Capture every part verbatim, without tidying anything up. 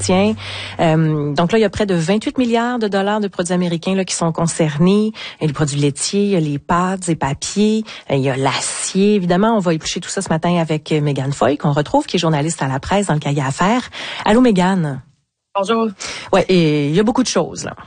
soutien. Euh, donc là, il y a près de vingt-huit milliards de dollars de produits américains là qui sont concernés. Il y a les produits laitiers, il y a les pâtes et papiers, il y a l'acier. Évidemment, on va éplucher tout ça ce matin avec Mégane Foy, qu'on retrouve, qui est journaliste à la presse dans le Cahier Affaires. Allô, Mégane? Bonjour. Ouais, et il y a beaucoup de choses, là.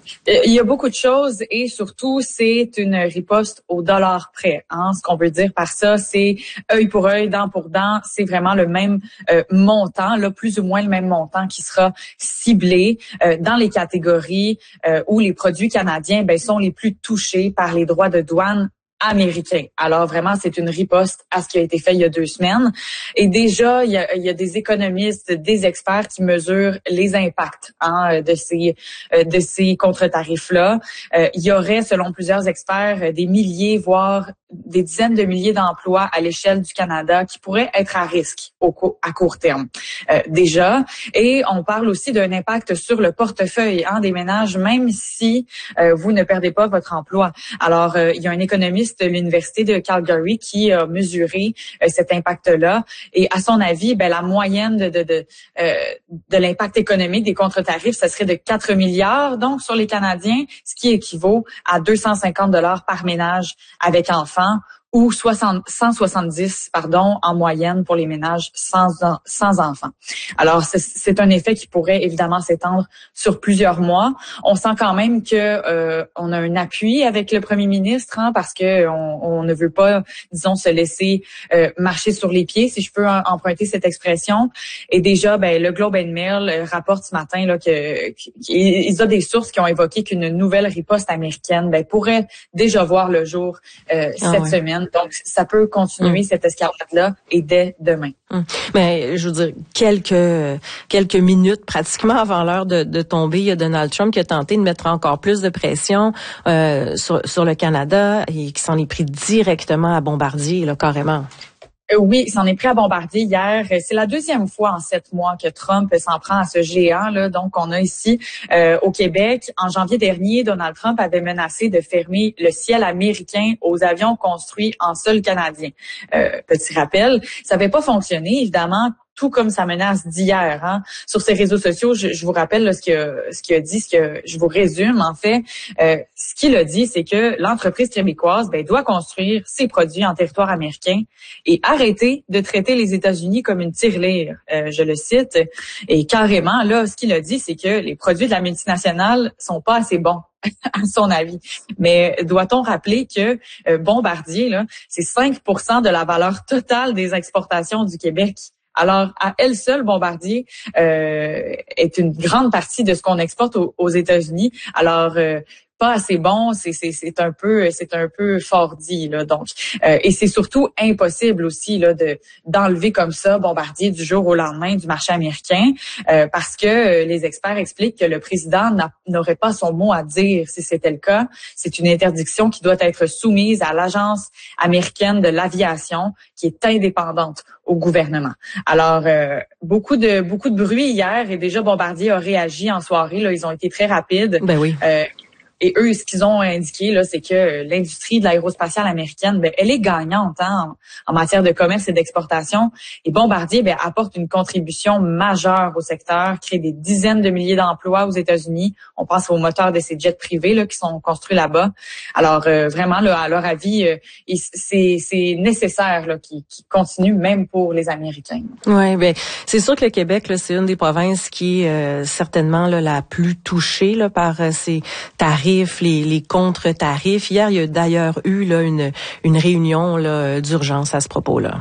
Il y a beaucoup de choses et surtout, c'est une riposte au dollar près. Hein. Ce qu'on veut dire par ça, c'est œil pour œil, dent pour dent. C'est vraiment le même euh, montant, là, plus ou moins le même montant qui sera ciblé euh, dans les catégories euh, où les produits canadiens ben, sont les plus touchés par les droits de douane américain. Alors vraiment, c'est une riposte à ce qui a été fait il y a deux semaines. Et déjà, il y a, il y a des économistes, des experts qui mesurent les impacts hein, de ces de ces contre-tarifs-là. Euh, il y aurait, selon plusieurs experts, des milliers, voire des dizaines de milliers d'emplois à l'échelle du Canada qui pourraient être à risque au co- à court terme euh, déjà. Et on parle aussi d'un impact sur le portefeuille hein, des ménages, même si euh, vous ne perdez pas votre emploi. Alors, euh, il y a un économiste de l'Université de Calgary qui a mesuré euh, cet impact-là. Et à son avis, ben, la moyenne de, de, de, euh, de l'impact économique des contre-tarifs, ça serait de quatre milliards donc sur les Canadiens, ce qui équivaut à deux cent cinquante dollars par ménage avec enfants ou soixante, cent soixante-dix pardon, en moyenne pour les ménages sans, sans enfants. Alors, c'est, c'est un effet qui pourrait évidemment s'étendre sur plusieurs mois. On sent quand même que euh, on a un appui avec le premier ministre hein, parce que on, on ne veut pas, disons, se laisser euh, marcher sur les pieds, si je peux emprunter cette expression. Et déjà, ben le Globe and Mail rapporte ce matin là que qu'ils ont des sources qui ont évoqué qu'une nouvelle riposte américaine ben, pourrait déjà voir le jour euh, ah, cette ouais. semaine. Donc, ça peut continuer, mmh. cette escalade-là, et dès demain. Mmh. Mais, je veux dire, quelques quelques minutes, pratiquement avant l'heure de, de tomber, il y a Donald Trump qui a tenté de mettre encore plus de pression euh, sur, sur le Canada et qui s'en est pris directement à Bombardier, là, carrément. Oui, il s'en est pris à Bombardier hier. C'est la deuxième fois en sept mois que Trump s'en prend à ce géant là. Donc, on a ici euh, au Québec, en janvier dernier, Donald Trump avait menacé de fermer le ciel américain aux avions construits en sol canadien. Euh, petit rappel, ça n'avait pas fonctionné, évidemment. Tout comme sa menace d'hier. Hein. Sur ses réseaux sociaux, je, je vous rappelle là, ce qu'il a, ce qu'il a dit, ce que je vous résume en fait. Euh, ce qu'il a dit, c'est que l'entreprise québécoise ben, doit construire ses produits en territoire américain et arrêter de traiter les États-Unis comme une tirelire. Euh, je le cite. Et carrément, là, ce qu'il a dit, c'est que les produits de la multinationale sont pas assez bons. À son avis. Mais doit-on rappeler que euh, Bombardier, là, c'est cinq pour cent de la valeur totale des exportations du Québec. Alors, à elle seule, Bombardier euh, est une grande partie de ce qu'on exporte aux, aux États-Unis. Alors, euh, pas assez bon, c'est c'est c'est un peu c'est un peu fort dit là. Donc, euh, et c'est surtout impossible aussi là de d'enlever comme ça Bombardier du jour au lendemain du marché américain euh, parce que euh, les experts expliquent que le président n'a, n'aurait pas son mot à dire si c'était le cas. C'est une interdiction qui doit être soumise à l'Agence américaine de l'aviation qui est indépendante au gouvernement. Alors, euh, beaucoup de beaucoup de bruit hier et déjà Bombardier a réagi en soirée. Là, ils ont été très rapides. Ben oui. Euh, Et eux, ce qu'ils ont indiqué, là, c'est que l'industrie de l'aérospatiale américaine, ben, elle est gagnante hein, en, en matière de commerce et d'exportation. Et Bombardier ben, apporte une contribution majeure au secteur, crée des dizaines de milliers d'emplois aux États-Unis. On pense aux moteurs de ces jets privés là, qui sont construits là-bas. Alors euh, vraiment, là, à leur avis, euh, c'est, c'est nécessaire là, qu'ils, qu'ils continuent même pour les Américains. Oui, ben c'est sûr que le Québec, là, c'est une des provinces qui est euh, certainement là, la plus touchée là, par euh, ces tarifs. Les, les contre-tarifs. Hier, il y a d'ailleurs eu là, une, une réunion là, d'urgence à ce propos-là.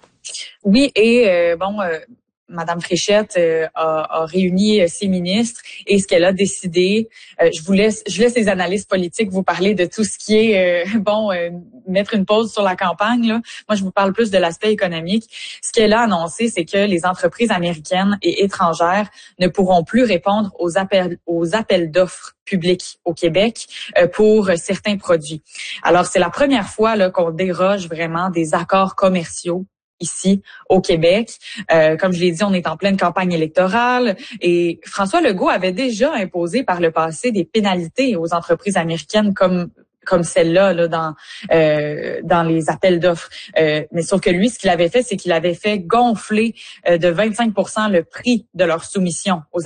Oui, et euh, bon, euh, Madame Fréchette euh, a, a réuni euh, ses ministres et ce qu'elle a décidé, euh, je vous laisse, je laisse les analystes politiques vous parler de tout ce qui est euh, bon, euh, mettre une pause sur la campagne. Là. Moi, je vous parle plus de l'aspect économique. Ce qu'elle a annoncé, c'est que les entreprises américaines et étrangères ne pourront plus répondre aux appels, aux appels d'offres publics au Québec euh, pour certains produits. Alors, c'est la première fois là, qu'on déroge vraiment des accords commerciaux ici au Québec. Euh, comme je l'ai dit, on est en pleine campagne électorale et François Legault avait déjà imposé par le passé des pénalités aux entreprises américaines comme comme celle-là là, dans euh, dans les appels d'offres. Euh, mais sauf que lui, ce qu'il avait fait, c'est qu'il avait fait gonfler euh, de vingt-cinq pour cent le prix de leur soumission aux